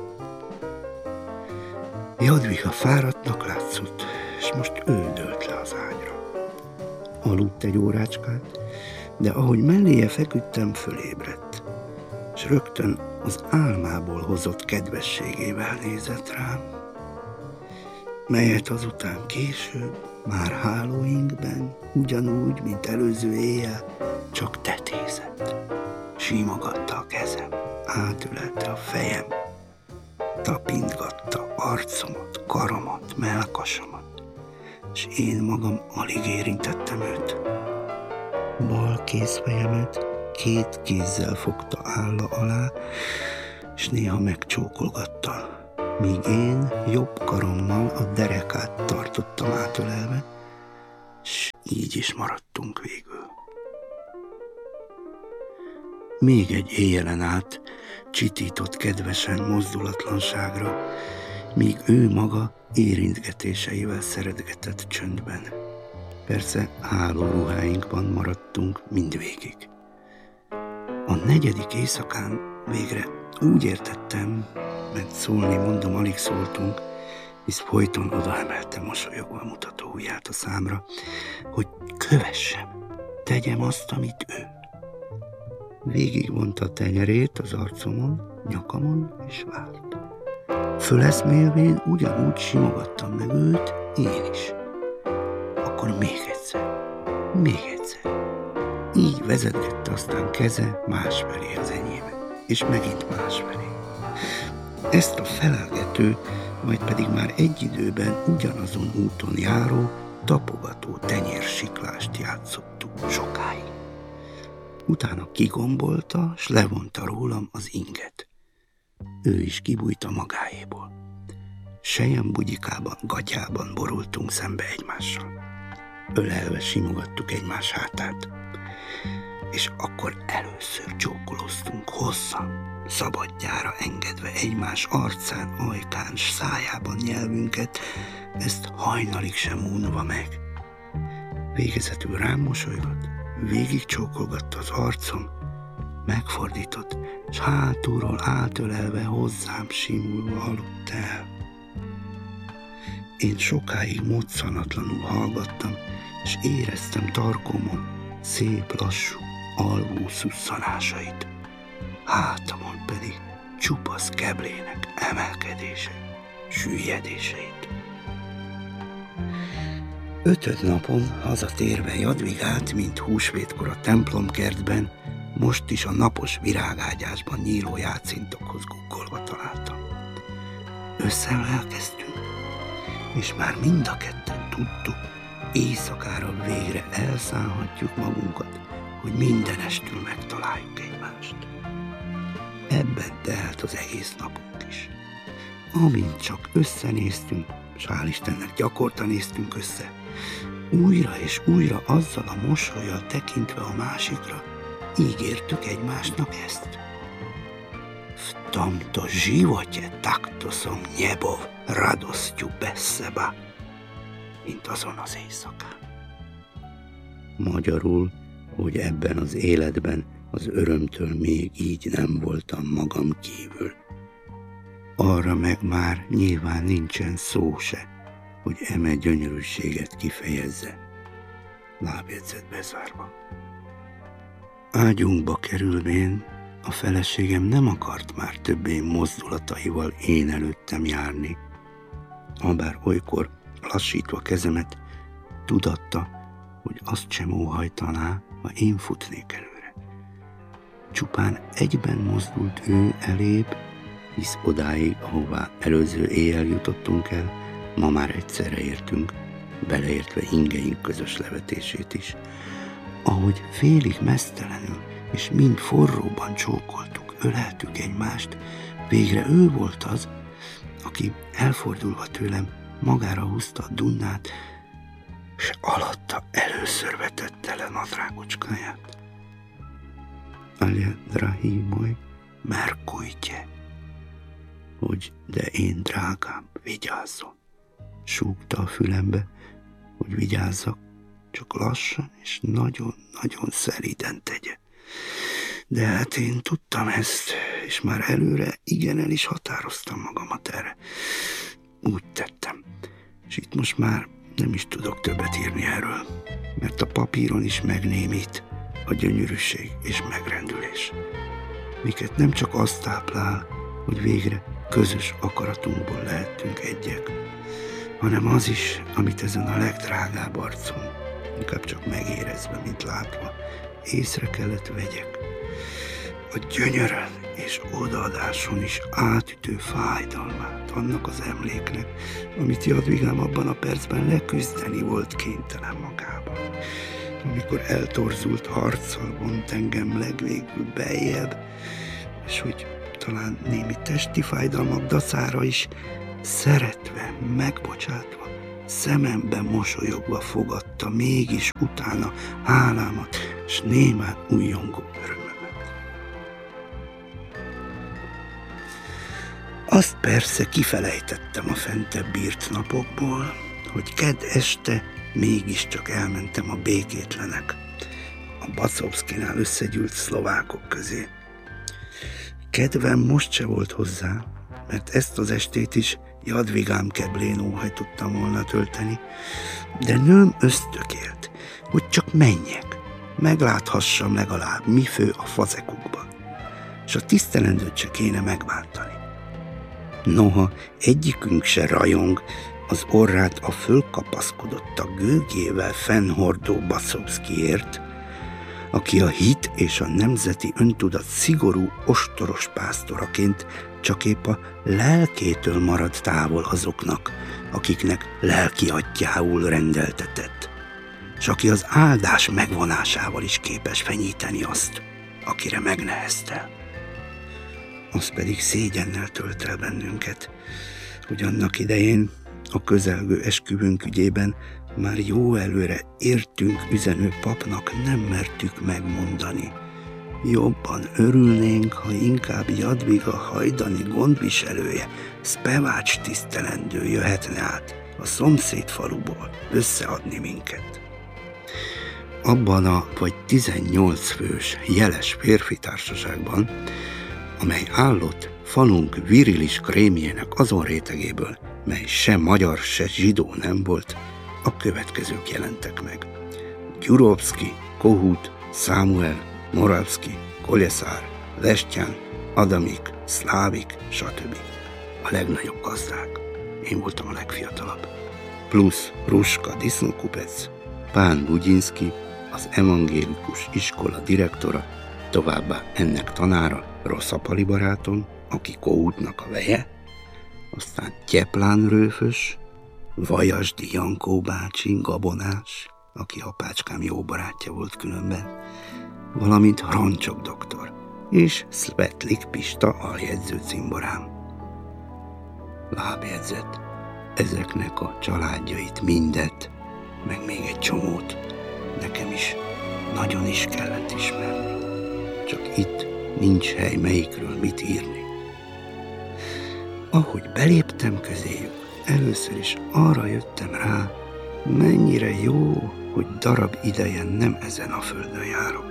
Jadviga fáradtnak látszott, és most ő dőlt le az ágyra. Aludt egy órácskát, de ahogy melléje feküdtem, fölébredt, és rögtön az álmából hozott kedvességével nézett rám, melyet azután később, már hálóinkben, ugyanúgy, mint előző éjjel, csak tetézett. Simogatta a kezem, átülelte a fejem, tapintgatta arcomat, karomat, mellkasomat, és én magam alig érintettem őt. Bal kézfejemet két kézzel fogta álla alá, és néha megcsókolgatta, míg én jobb karommal a derekát tartottam átölelve, s így is maradtunk végül. Még egy éjjelen át csitított kedvesen mozdulatlanságra, míg ő maga érintgetéseivel szeretgetett csöndben. Persze hálóruháinkban maradtunk mindvégig. A negyedik éjszakán végre úgy értettem, mert szólni mondom, alig szóltunk, hisz folyton odaemelte mosolyogva mutató ujját a számra, hogy kövessem, tegyem azt, amit ő. Végigvonta a tenyerét az arcomon, nyakamon és vált. Föleszmélvén ugyanúgy simogattam meg őt, én is. Akkor még egyszer, még egyszer. Így vezetgette aztán keze másfelé az enyém, és megint másfelé. Ezt a felelgető, majd pedig már egy időben ugyanazon úton járó, tapogató tenyérsiklást játszottuk sokáig. Utána kigombolta, s levonta rólam az inget. Ő is kibújt a magáéból. Selyembugyikában, gatyában borultunk szembe egymással. Ölelve simogattuk egymás hátát. És akkor először csókoloztunk hosszan, szabadjára engedve egymás arcán, ajkán, s szájában nyelvünket, ezt hajnalig sem unva meg. Végezetül rám mosolygott, végig csókolgatta az arcom, megfordított, s hátulról átölelve hozzám simulva aludt el. Én sokáig moccanatlanul hallgattam, s éreztem tarkomon szép lassú, alvó szusszanásait, hátamon pedig csupasz keblének emelkedése, süllyedéseit. Ötöd napon hazatérve Jadvigát, mint húsvétkor a templomkertben, most is a napos virágágyásban nyíló játszintokhoz guggolva találtam. Összeölelkeztünk, és már mind a ketten tudtuk, éjszakára végre elszállhatjuk magunkat, hogy mindenestül megtaláljuk egymást. Ebben telt az egész napunk is. Amint csak összenéztünk, s hál' Istennek gyakorta néztünk össze, újra és újra azzal a mosollyal tekintve a másikra, ígértük egymásnak ezt. W tomto živocie takto som niebo radosťu bez seba, mint azon az éjszakán. Magyarul, hogy ebben az életben az örömtől még így nem voltam magam kívül. Arra meg már nyilván nincsen szó se, hogy eme gyönyörűséget kifejezze. Lábjegyzet bezárva. Ágyunkba kerülvén a feleségem nem akart már többé mozdulataival én előttem járni, habár olykor lassítva kezemet, tudatta, hogy azt sem óhajtaná, ha én futnék előre. Csupán egyben mozdult ő elébb, hisz odáig, ahová előző éjjel jutottunk el, ma már egyszerre értünk, beleértve ingeink közös levetését is. Ahogy félig meztelenül, és mind forróban csókoltuk, öleltük egymást, végre ő volt az, aki elfordulva tőlem magára húzta a dunnát, s alatta először vetette le nadrágocskáját. Alja, drahý môj, merkujte, hogy de én drágám, vigyázzon. Súgta a fülembe, hogy vigyázzak, csak lassan és nagyon-nagyon szelíden tegye. De hát én tudtam ezt, és már előre igen el is határoztam magamat erre. Úgy tettem, és itt most már nem is tudok többet írni erről, mert a papíron is megnémít a gyönyörűség és megrendülés, miket nem csak azt táplál, hogy végre közös akaratunkból lehettünk egyek, hanem az is, amit ezen a legdrágább arcon, inkább csak megérezve, mint látva, észre kellett vegyek. A gyönyörön és odaadáson is átütő fájdalmát annak az emléknek, amit Jadvigám abban a percben leküzdeni volt kénytelen magában. Amikor eltorzult harccal vont engem legvégül beljebb, és hogy talán némi testi fájdalmak dacára is szeretve, megbocsátva, szemembe mosolyogva fogadta mégis utána hálámat, s némán újjongó örömömet. Azt persze kifelejtettem a fentebb írt napokból, hogy kedd este mégiscsak elmentem a békétlenek, a Bacovszkinál összegyűlt szlovákok közé. Kedvem most se volt hozzá, mert ezt az estét is Jadvigám keblén óhajtottam volna tölteni, de nőm ösztökélt, hogy csak menjek, megláthassam legalább, mi fő a fazekukban, s a tisztelendőt se kéne megbántani. Noha egyikünk se rajong, az orrát a fölkapaszkodottak gőgével fennhordó Bacovszkiért, aki a hit és a nemzeti öntudat szigorú ostoros pásztoraként csak épp a lelkétől marad távol azoknak, akiknek lelki atyául rendeltetett, s aki az áldás megvonásával is képes fenyíteni azt, akire megneheztel. Az pedig szégyennel tölt el bennünket, hogy annak idején a közelgő esküvőnk ügyében már jó előre értünk üzenő papnak nem mertük megmondani. Jobban örülnénk, ha inkább Jadviga hajdani gondviselője, Szpevács tisztelendő jöhetne át a szomszéd faluból összeadni minket. Abban a vagy tizennyolc fős jeles férfi társaságban, amely állott falunk virilis krémjének azon rétegéből, mely se magyar, se zsidó nem volt, a következők jelentek meg. Gyurovszki, Kohut, Sámuel, Moravszki, Kolyeszár, Lestján, Adamik, Szlávik, stb. A legnagyobb gazdák. Én voltam a legfiatalabb. Plusz Ruska disznókupec, Pán Bugyinszki, az evangélikus iskola direktora, továbbá ennek tanára Rosszapali barátom, aki Kohutnak a veje, aztán Tyeplán Rőfös, Vajasdi Jankó bácsi, gabonás, aki apácskám jó barátja volt különben, valamint Hrancsok doktor, és Szvetlik Pista aljegyző cimborám. Lábjegyzet, ezeknek a családjait mindet, meg még egy csomót nekem is nagyon is kellett ismerni. Csak itt nincs hely melyikről mit írni. Ahogy beléptem közéjük, először is arra jöttem rá, mennyire jó, hogy darab idejen nem ezen a földön járok.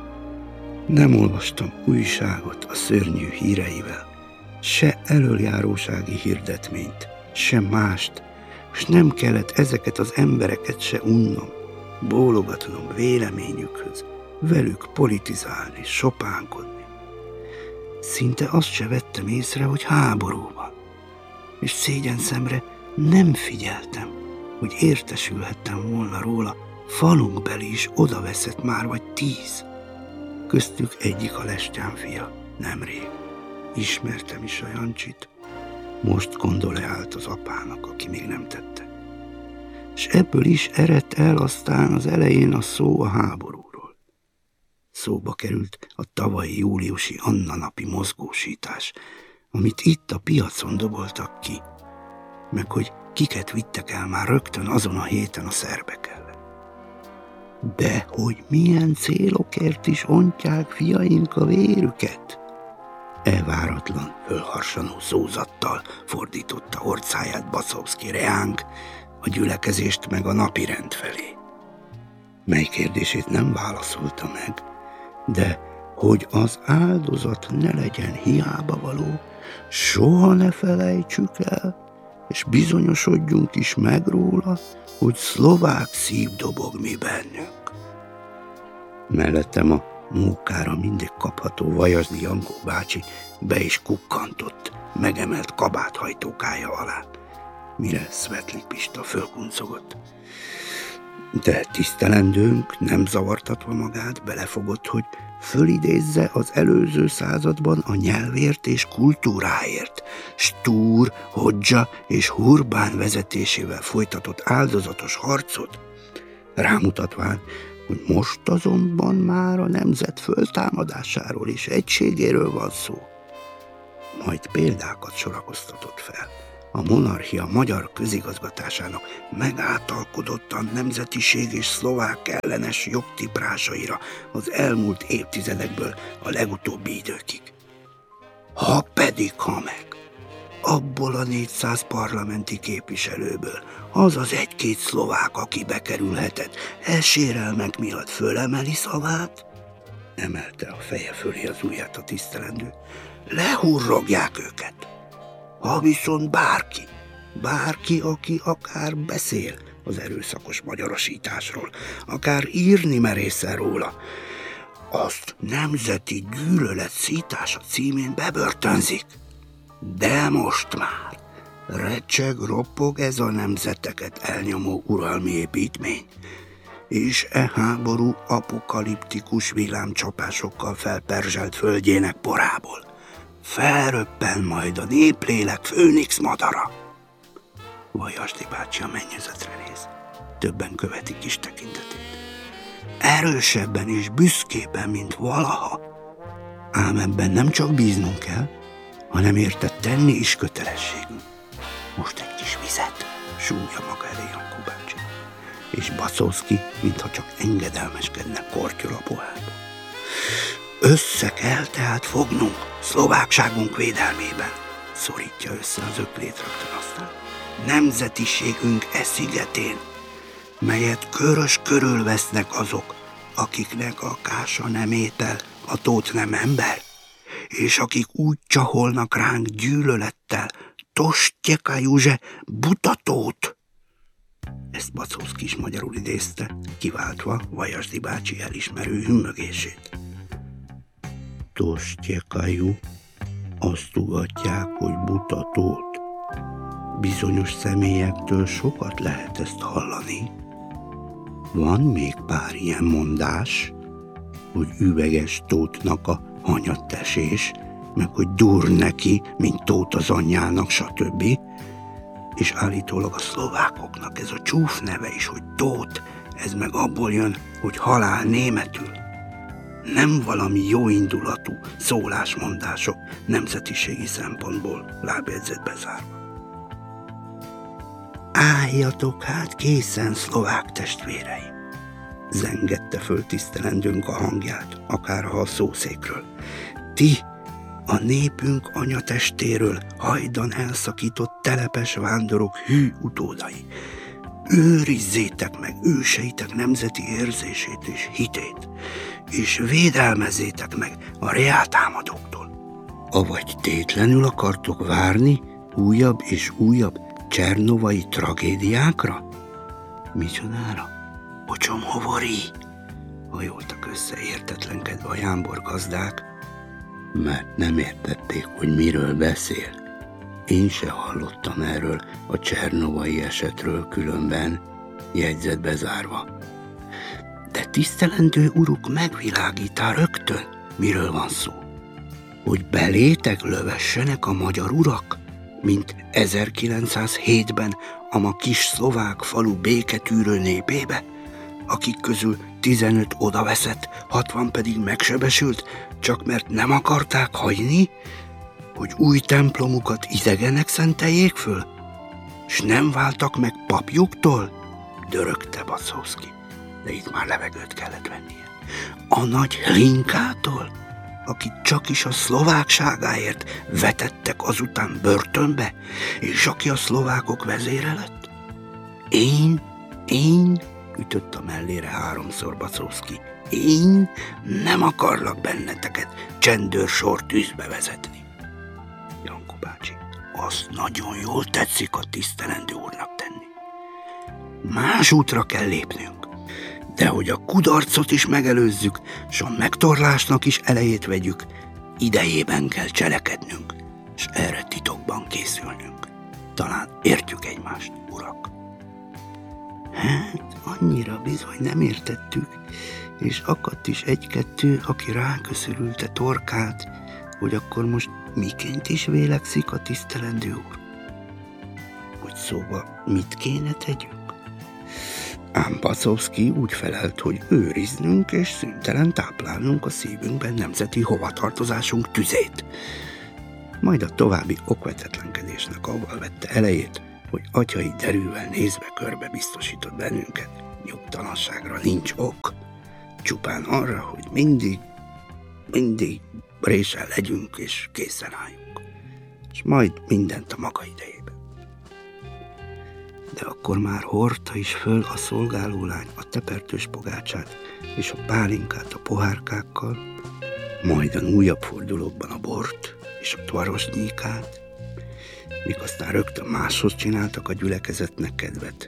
Nem olvastam újságot a szörnyű híreivel, se elöljárósági hirdetményt, se mást, s nem kellett ezeket az embereket se unnom, bólogatnom véleményükhöz, velük politizálni, sopánkodni. Szinte azt se vettem észre, hogy háború van, és szégyenszemre nem figyeltem, hogy értesülhettem volna róla, falunkbeli is odaveszett már vagy tíz. Köztük egyik a Lestján fia, nemrég. Ismertem is a Jancsit. Most gondolált az apának, aki még nem tette. S ebből is eredt el aztán az elején a szó a háborúról. Szóba került a tavalyi júliusi Anna napi mozgósítás, amit itt a piacon doboltak ki, meg hogy kiket vittek el már rögtön azon a héten a szerbek ellen. De hogy milyen célokért is ontják fiaink a vérüket? E váratlan, fölharsanó szózattal fordította orcáját Bacovszki reánk, a gyülekezést meg a napirend felé. Mely kérdését nem válaszolta meg, de hogy az áldozat ne legyen hiába való, soha ne felejtsük el, és bizonyosodjunk is meg róla, hogy szlovák szív dobog mi bennünk. Mellettem a mókára mindig kapható Vajasdi Jankó bácsi be is kukkantott, megemelt kabáthajtókája alá, mire Szvetlik Pista fölkuncogott. De tisztelendőnk nem zavartatva magát belefogott, hogy fölidézze az előző században a nyelvért és kultúráért, Stúr, Hodzsa és Hurbán vezetésével folytatott áldozatos harcot, rámutatván, hogy most azonban már a nemzet föltámadásáról és egységéről van szó. Majd példákat sorakoztatott fel, A monarchia magyar közigazgatásának megáltalkodottan nemzetiség és szlovák ellenes jogtiprásaira az elmúlt évtizedekből a legutóbbi időkig. Ha pedig, ha meg, abból a négyszáz parlamenti képviselőből az az egy-két szlovák, aki bekerülhetett, e sérelmek miatt fölemeli szavát, emelte a feje fölé az ujját a tisztelendő, lehurrogják őket. Ha viszont bárki, bárki, aki akár beszél az erőszakos magyarosításról, akár írni merészel róla, azt nemzeti gyűlölet szítása címén bebörtönzik. De most már recseg, ropog ez a nemzeteket elnyomó uralmi építmény, és e háború apokaliptikus villámcsapásokkal felperzselt földjének porából felröppen majd a néplélek főnix madara. Vajasdi bácsi a mennyezetre néz, többen követik kis tekintetét. Erősebben és büszkében, mint valaha, ám ebben nem csak bíznunk kell, hanem érte tenni is kötelességünk. Most egy kis vizet, súgja maga elé Jankó bácsi, és Bacowski, mintha csak engedelmeskedne, kortyol a pohárba. Össze kell tehát fognunk szlovákságunk védelmében, szorítja össze az öklét rögtön aztán. Nemzetiségünk e szigetén, melyet körös körül vesznek azok, akiknek a kása nem étel, a tót nem ember, és akik úgy csaholnak ránk gyűlölettel, Tostjeka Juzse butatót. Ezt Bacowski is magyarul idézte, kiváltva Vajasdi bácsi elismerő hümmögését. Tostjekaju, azt tugatják, hogy butatót. Bizonyos személyektől sokat lehet ezt hallani. Van még pár ilyen mondás, hogy üveges tótnak a hanyattesés, meg hogy dur neki, mint tót az anyjának, stb. És állítólag a szlovákoknak ez a csúf neve is, hogy tót, ez meg abból jön, hogy halál németül. Nem valami jóindulatú szólásmondások nemzetiségi szempontból, lábjegyzet bezárva. Álljatok hát készen, szlovák testvéreim! Zengette föl tisztelendőnk a hangját, akárha a szószékről. Ti, a népünk anyatestéről hajdan elszakított telepes vándorok hű utódai, őrizzétek meg őseitek nemzeti érzését és hitét, és védelmezzétek meg a reáltámadóktól. Avagy tétlenül akartok várni újabb és újabb csernovai tragédiákra? Micsodára? Ocsom hovori? Hajoltak össze értetlenkedve a jámbor gazdák, mert nem értették, hogy miről beszél. Én se hallottam erről a csernovai esetről különben, jegyzet bezárva. De tisztelendő uruk megvilágítál rögtön, miről van szó. Hogy belétek lövessenek a magyar urak, mint ezerkilencszázhétben a ma kis szlovák falu béketűrő népébe, akik közül tizenöt odaveszett, hatvan pedig megsebesült, csak mert nem akarták hagyni, hogy új templomukat idegenek szenteljék föl, s nem váltak meg papjuktól? Dörögte Bacowski, de itt már levegőt kellett vennie. A nagy Hlinkától, akit csak is a szlovákságáért vetettek azután börtönbe, és aki a szlovákok vezére lett? Én, én, ütött a mellére háromszor Bacowski, én nem akarlak benneteket csendőrsor tűzbe vezetni. Jankó bácsi, azt nagyon jól tetszik a tisztelendő úrnak tenni. Más útra kell lépnünk, de hogy a kudarcot is megelőzzük, s a megtorlásnak is elejét vegyük, idejében kell cselekednünk, s erre titokban készülnünk. Talán értjük egymást, urak. Hát, annyira bizony nem értettük, és akadt is egy-kettő, aki ráköszörülte torkát, hogy akkor most miként is vélekszik a tisztelendő úr. Hogy szóval mit kéne tegyünk? Ám Bacowski úgy felelt, hogy őriznünk és szüntelen táplálnunk a szívünkben nemzeti hovatartozásunk tüzét. majd a további okvetetlenkedésnek avval vette elejét, hogy atyai derűvel nézve körbe biztosított bennünket. Nyugtalanságra nincs ok, csupán arra, hogy mindig, mindig résen legyünk és készen álljunk, és majd mindent a maga idejében. De akkor már hordta is föl a szolgálólány a tepertős pogácsát és a pálinkát a pohárkákkal, majd a újabb fordulókban a bort és a tvarosnyíkát, míg aztán rögtön máshoz csináltak a gyülekezetnek kedvet.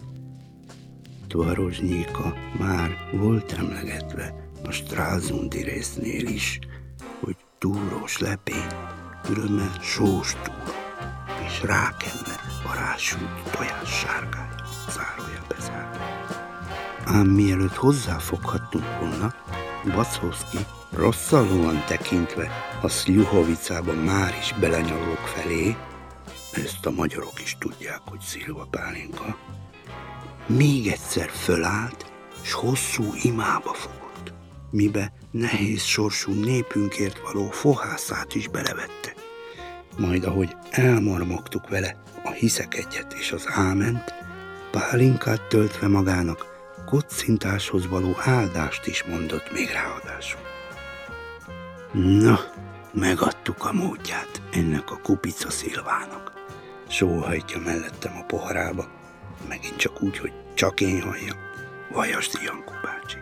Tvarosnyíka már volt emlegetve a Stralsundi résznél is, hogy túrós lepény, különben sós túró, és rákenve a rásült tojás sárgány, zárója bezárva. Ám mielőtt hozzáfoghattunk volna, Bachovszky rosszallóan tekintve a Szljuhovicában már is belenyalók felé, ezt a magyarok is tudják, hogy szilva pálinka, még egyszer fölállt, s hosszú imába fogott, mibe nehéz sorsú népünkért való fohászát is belevette. Majd ahogy elmarmogtuk vele a hiszek egyet és az áment, pálinkát töltve magának, kocintáshoz való áldást is mondott még ráadásul. Na, megadtuk a módját ennek a kupica szilvának. Sóhajtja mellettem a poharába, megint csak úgy, hogy csak én halljam. Vajasdi Jankó bácsi.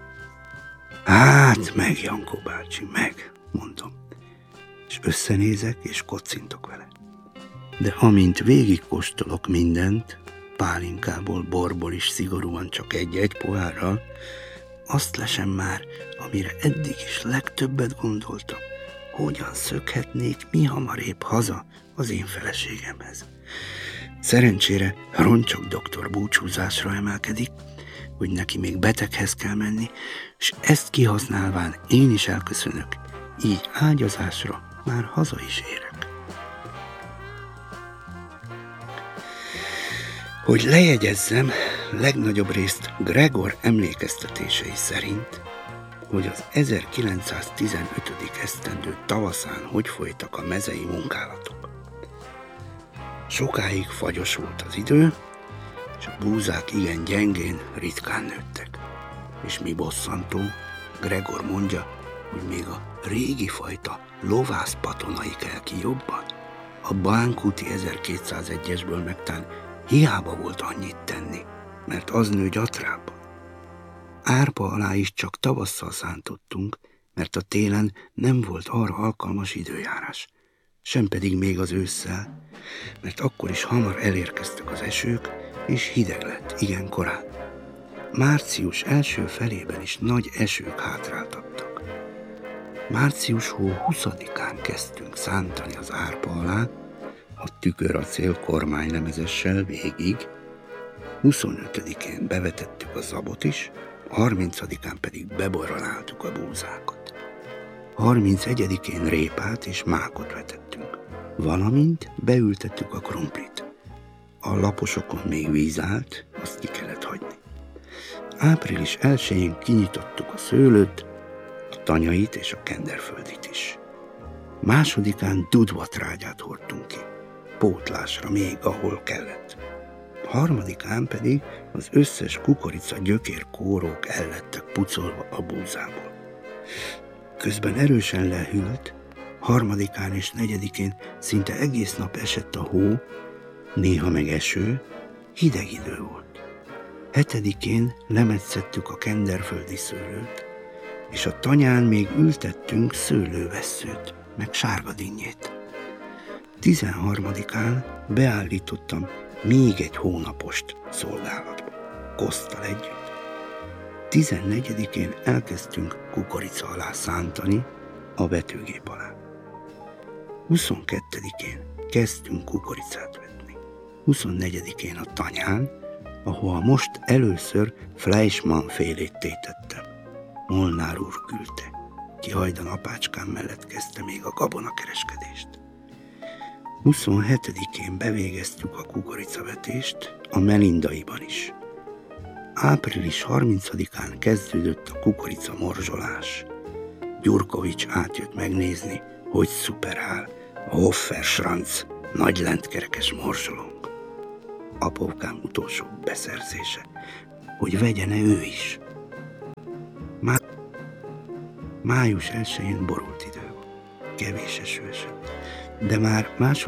Hát, meg Jankó bácsi, meg, mondom. És összenézek, és kocintok vele. De amint végigkóstolok mindent, pálinkából, borból is szigorúan csak egy-egy pohárral, azt lesem már, amire eddig is legtöbbet gondoltam, hogyan szökhetnék mi hamarébb haza az én feleségemhez. Szerencsére Roncsok doktor búcsúzásra emelkedik, hogy neki még beteghez kell menni, és ezt kihasználván én is elköszönök, így ágyazásra már haza is érek. Hogy lejegyezzem, legnagyobb részt Gregor emlékeztetései szerint, hogy az ezerkilencszáztizenötödik esztendő tavaszán hogy folytak a mezei munkálatok. Sokáig fagyos volt az idő, és a búzák igen gyengén, ritkán nőttek. És mi bosszantó, Gregor mondja, hogy még a régi fajta lovász patonai kell ki jobban. A Bánkúti ezerkétszázegyesből megtán hiába volt annyit tenni, mert az nő gyatrábban. Árpa alá is csak tavasszal szántottunk, mert a télen nem volt arra alkalmas időjárás, sem pedig még az ősszel, mert akkor is hamar elérkeztek az esők, és hideg lett igen korán. Március első felében is nagy esők hátráltattak. Március hó huszadikán kezdtünk szántani az árpa alá, a tüköracél kormánylemezessel végig, huszonötödikén bevetettük a zabot is, harmincadikán pedig beborraláltuk a búzákat. harmincegyedikén répát és mákot vetettünk, valamint beültettük a krumplit. A laposokon még víz állt, azt ki kellett hagyni. Április elsején kinyitottuk a szőlőt, a tanyait és a kenderföldit is. Másodikán dudvatrágyát hordtunk ki, pótlásra még ahol kellett. Harmadikán pedig az összes kukorica gyökér kórók el lettek pucolva a búzából. Közben erősen lehűlt, harmadikán és negyedikén szinte egész nap esett a hó, néha meg eső, hideg idő volt. Hetedikén lemetszettük a kenderföldi szőlőt, és a tanyán még ültettünk szőlővesszőt, meg sárgadinnyét. Tizenharmadikán beállítottam még egy hónapost szolgálatba, koszttal együtt. Tizennegyedikén elkezdtünk kukorica alá szántani, a vetőgép alá. huszonkettedikén kezdtünk kukoricát vetni. huszonnegyedikén a tanyán, ahol most először Fleischmann félét tétettem. Molnár úr küldte, ki hajdan apácskám mellett kezdte még a gabonakereskedést. huszonhetedikén bevégeztük a kukoricavetést a Melindaiban is. Április harmincadikán kezdődött a kukorica morzsolás. Gyurkovics átjött megnézni, hogy szuperál, A Hofferschranz nagy lentkerekes morzsolong. Apókám utolsó beszerzése, hogy vegyene ő is. Má... Május elsején borult idő volt. Kevés eső esett, de már második